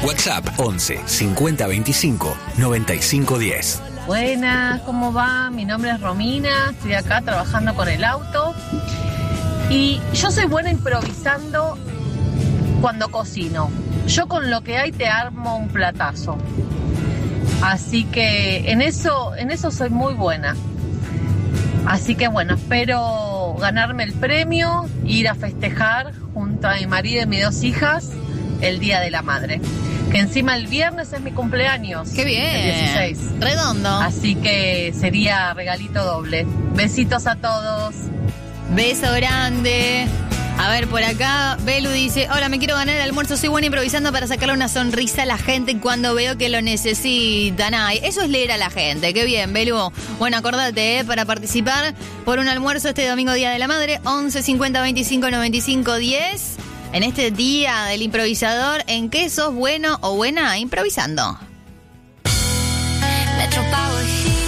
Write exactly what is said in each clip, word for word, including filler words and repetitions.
WhatsApp once cincuenta veinticinco noventa y cinco diez. Buenas, ¿cómo va? Mi nombre es Romina, estoy acá trabajando con el auto. Y yo soy buena improvisando cuando cocino. Yo con lo que hay te armo un platazo. Así que en eso, en eso soy muy buena. Así que bueno, espero ganarme el premio, ir a festejar junto a mi marido y mis dos hijas el Día de la Madre. Que encima el viernes es mi cumpleaños. ¡Qué bien! El dieciséis. Redondo. Así que sería regalito doble. Besitos a todos. Beso grande. A ver, por acá, Belu dice: hola, me quiero ganar el almuerzo, soy buena improvisando para sacarle una sonrisa a la gente cuando veo que lo necesitan. Ay, eso es leer a la gente, qué bien, Belu. Bueno, acordate, ¿eh? Para participar por un almuerzo este domingo Día de la Madre, once cincuenta veinticinco noventa y cinco diez. En este Día del Improvisador, ¿en qué sos bueno o buena improvisando? Metro Power Hits.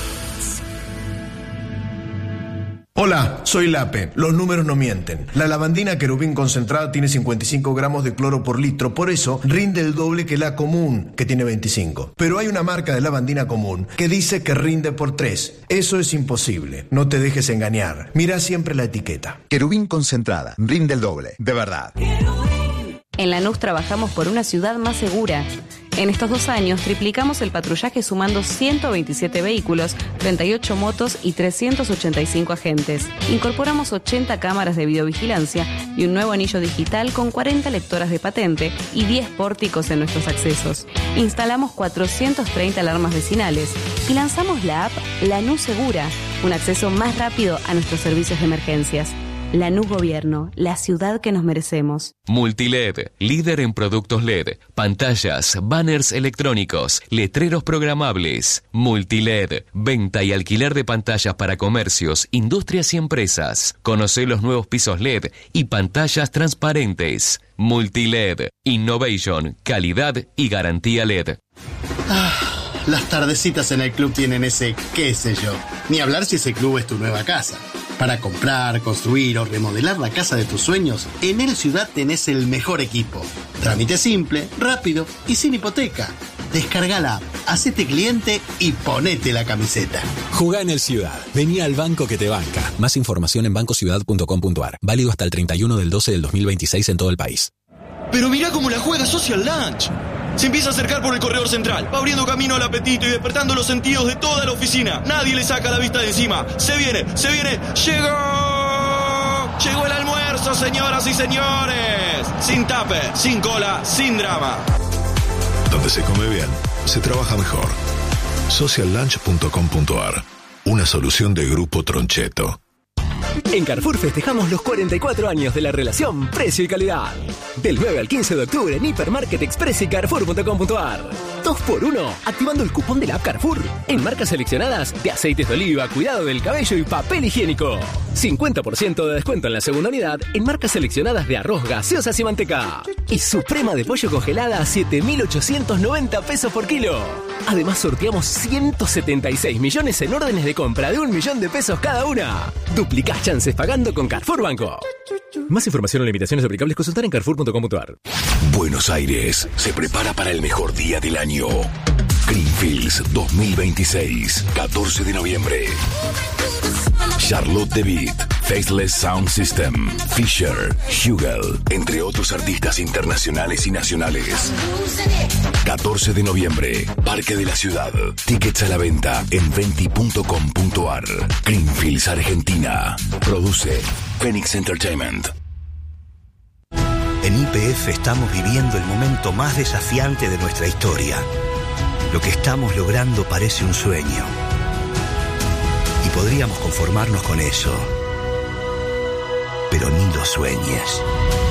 Hola, soy Lape. Los números no mienten. La lavandina Querubín concentrada tiene cincuenta y cinco gramos de cloro por litro, por eso rinde el doble que la común, que tiene veinticinco. Pero hay una marca de lavandina común que dice que rinde por tres. Eso es imposible. No te dejes engañar. Mira siempre la etiqueta. Querubín concentrada, rinde el doble, de verdad. En Lanús trabajamos por una ciudad más segura. En estos dos años triplicamos el patrullaje sumando ciento veintisiete vehículos, treinta y ocho motos y trescientos ochenta y cinco agentes. Incorporamos ochenta cámaras de videovigilancia y un nuevo anillo digital con cuarenta lectoras de patente y diez pórticos en nuestros accesos. Instalamos cuatrocientas treinta alarmas vecinales y lanzamos la app Lanús Segura, un acceso más rápido a nuestros servicios de emergencias. Lanús Gobierno, la ciudad que nos merecemos. Multiled, líder en productos L E D, pantallas, banners electrónicos, letreros programables. Multiled, venta y alquiler de pantallas para comercios, industrias y empresas. Conocé los nuevos pisos L E D y pantallas transparentes. Multiled, innovation, calidad y garantía L E D. Ah, las tardecitas en el club tienen ese qué sé yo. Ni hablar si ese club es tu nueva casa. Para comprar, construir o remodelar la casa de tus sueños, en El Ciudad tenés el mejor equipo. Trámite simple, rápido y sin hipoteca. Descarga la app, hacete cliente y ponete la camiseta. Jugá en El Ciudad. Vení al banco que te banca. Más información en banco ciudad punto com punto a r. Válido hasta el treinta y uno del doce del dos mil veintiséis en todo el país. Pero mirá cómo la juega Social Lunch. Se empieza a acercar por el corredor central, va abriendo camino al apetito y despertando los sentidos de toda la oficina. Nadie le saca la vista de encima. Se viene, se viene, ¡llegó! Llegó el almuerzo, señoras y señores. Sin tape, sin cola, sin drama. Donde se come bien, se trabaja mejor. social lunch punto com punto a r. Una solución de Grupo Troncheto. En Carrefour festejamos los cuarenta y cuatro años de la relación precio y calidad. Del nueve al quince de octubre en Hipermarket Express y carrefour punto com punto a r. dos por uno, activando el cupón de la app Carrefour. En marcas seleccionadas de aceites de oliva, cuidado del cabello y papel higiénico. cincuenta por ciento de descuento en la segunda unidad en marcas seleccionadas de arroz, gaseosas y manteca. Y suprema de pollo congelada a siete mil ochocientos noventa pesos por kilo. Además sorteamos ciento setenta y seis millones en órdenes de compra de un millón de pesos cada una. Duplicás chances pagando con Carrefour Banco. Más información o limitaciones aplicables consultar en carrefour punto com punto a r. Buenos Aires se prepara para el mejor día del año. Greenfields dos mil veintiséis, catorce de noviembre. Charlotte de Witt, Faceless Sound System, Fisher, Hugel, entre otros artistas internacionales y nacionales. catorce de noviembre, Parque de la Ciudad. Tickets a la venta en venti punto com punto a r. Greenfields, Argentina. Produce Phoenix Entertainment. En Y P F estamos viviendo el momento más desafiante de nuestra historia. Lo que estamos logrando parece un sueño. Y podríamos conformarnos con eso. Pero ni lo sueñes.